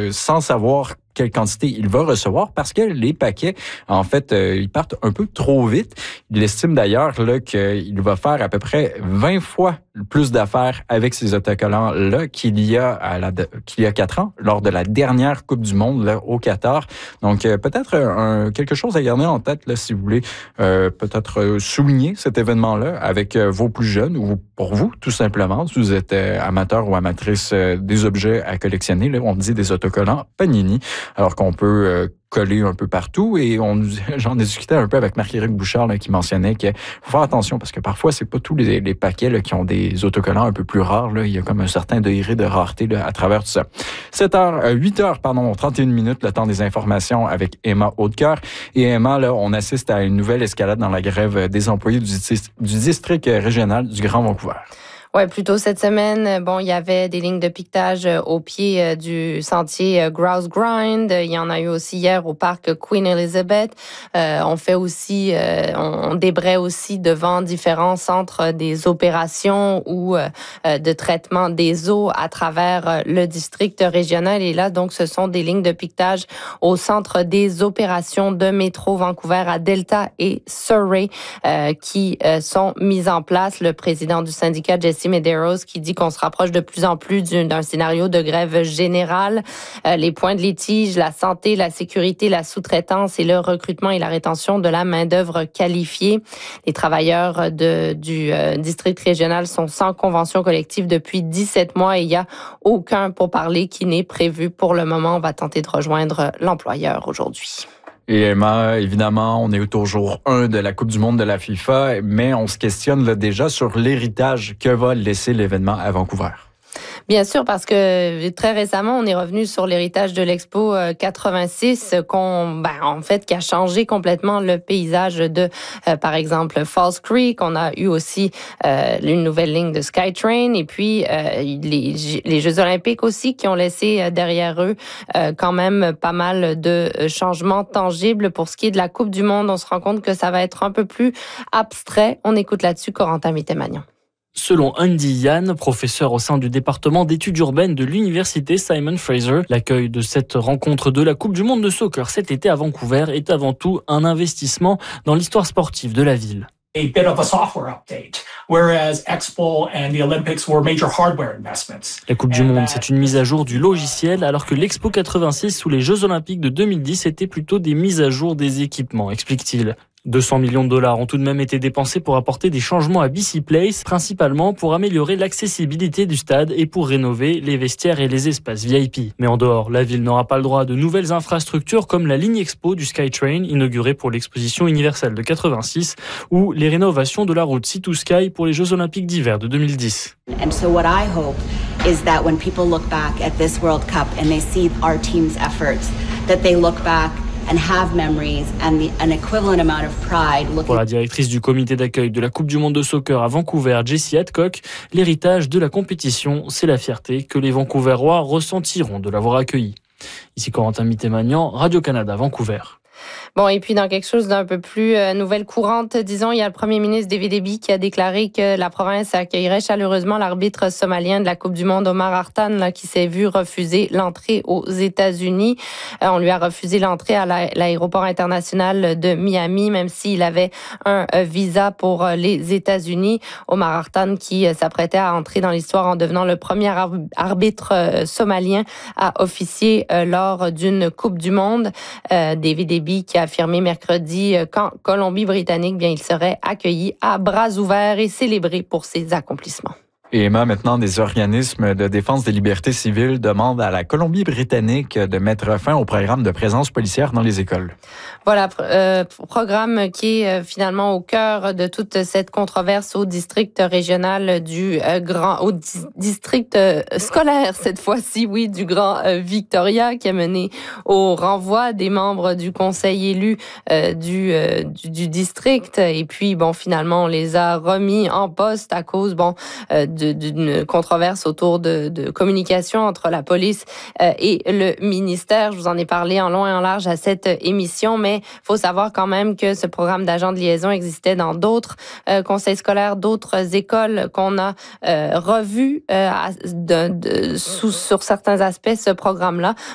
sans savoir quelle quantité il va recevoir parce que les paquets, en fait, ils partent un peu trop vite. Il estime d'ailleurs là qu'il va faire à peu près 20 fois plus d'affaires avec ces autocollants-là qu'il y a 4 ans, lors de la dernière Coupe du Monde là, au Qatar. Donc, peut-être quelque chose à garder en tête là, si vous voulez peut-être souligner cet événement-là avec vos plus jeunes ou pour vous, tout simplement, si vous êtes amateur ou amatrice des objets à collectionner. Là, on dit des autocollants Panini, alors qu'on peut coller un peu partout. Et j'en discutais un peu avec Marc-Éric Bouchard là, qui mentionnait qu'il faut faire attention parce que parfois, c'est pas tous les paquets là, qui ont des autocollants un peu plus rares. Là. Il y a comme un certain degré de rareté là, à travers tout ça. 8h, 31 minutes, le temps des informations avec Emma Hautecoeur. Et Emma, là, on assiste à une nouvelle escalade dans la grève des employés du district régional du Grand Vancouver. Ouais, plus tôt cette semaine, bon, il y avait des lignes de piquetage au pied du sentier Grouse Grind. Il y en a eu aussi hier au parc Queen Elizabeth. On débraie aussi devant différents centres des opérations ou de traitement des eaux à travers le district régional. Et là, donc, ce sont des lignes de piquetage au centre des opérations de métro Vancouver à Delta et Surrey qui sont mises en place. Le président du syndicat, Jesse Medeiros, qui dit qu'on se rapproche de plus en plus d'un scénario de grève générale. Les points de litige, la santé, la sécurité, la sous-traitance et le recrutement et la rétention de la main-d'œuvre qualifiée. Les travailleurs du district régional sont sans convention collective depuis 17 mois et il n'y a aucun pourparler qui n'est prévu pour le moment. On va tenter de rejoindre l'employeur aujourd'hui. Et Emma, évidemment, on est au jour 1 de la Coupe du monde de la FIFA, mais on se questionne là, déjà sur l'héritage que va laisser l'événement à Vancouver. Bien sûr, parce que très récemment, on est revenu sur l'héritage de l'Expo 86, qui a changé complètement le paysage de, par exemple, Falls Creek. On a eu aussi une nouvelle ligne de SkyTrain et puis les Jeux olympiques aussi qui ont laissé derrière eux quand même pas mal de changements tangibles. Pour ce qui est de la Coupe du monde, on se rend compte que ça va être un peu plus abstrait. On écoute là-dessus Corentin Mittemagnan. Selon Andy Yan, professeur au sein du département d'études urbaines de l'université Simon Fraser, l'accueil de cette rencontre de la Coupe du monde de soccer cet été à Vancouver est avant tout un investissement dans l'histoire sportive de la ville. A bit of a software update, whereas Expo and the Olympics were major hardware investments. La Coupe du monde, c'est une mise à jour du logiciel, alors que l'Expo 86 ou les Jeux olympiques de 2010 étaient plutôt des mises à jour des équipements, explique-t-il. 200 millions de dollars ont tout de même été dépensés pour apporter des changements à BC Place, principalement pour améliorer l'accessibilité du stade et pour rénover les vestiaires et les espaces VIP. Mais en dehors, la ville n'aura pas le droit à de nouvelles infrastructures comme la ligne expo du SkyTrain, inaugurée pour l'exposition universelle de 86, ou les rénovations de la route Sea to Sky pour les Jeux olympiques d'hiver de 2010. And so what I hope is that when people look back at this World Cup and they see our team's efforts, that they look back and have memories and an equivalent amount of pride. Pour la directrice du comité d'accueil de la Coupe du monde de soccer à Vancouver, Jessie Hadcock, l'héritage de la compétition, c'est la fierté que les Vancouverois ressentiront de l'avoir accueilli. Ici Corentin Mittemagnan, Radio-Canada, Vancouver. Bon, et puis dans quelque chose d'un peu plus nouvelle courante, disons, il y a le premier ministre David Eby qui a déclaré que la province accueillerait chaleureusement l'arbitre somalien de la Coupe du monde, Omar Hartan, là, qui s'est vu refuser l'entrée aux États-Unis. On lui a refusé l'entrée à l'aéroport international de Miami, même s'il avait un visa pour les États-Unis. Omar Hartan qui s'apprêtait à entrer dans l'histoire en devenant le premier arbitre somalien à officier lors d'une Coupe du monde. David Eby qui a affirmé mercredi qu'en Colombie-Britannique, bien, il serait accueilli à bras ouverts et célébré pour ses accomplissements. Et Emma, maintenant, des organismes de défense des libertés civiles demandent à la Colombie-Britannique de mettre fin au programme de présence policière dans les écoles. Voilà, programme qui est finalement au cœur de toute cette controverse au district régional au district scolaire, cette fois-ci, oui, du Grand Victoria, qui a mené au renvoi des membres du conseil élu du district. Et puis, bon, finalement, on les a remis en poste à cause, d'une controverse autour de communication entre la police et le ministère. Je vous en ai parlé en long et en large à cette émission, mais faut savoir quand même que ce programme d'agent de liaison existait dans d'autres conseils scolaires, d'autres écoles qu'on a revu sur certains aspects ce programme-là.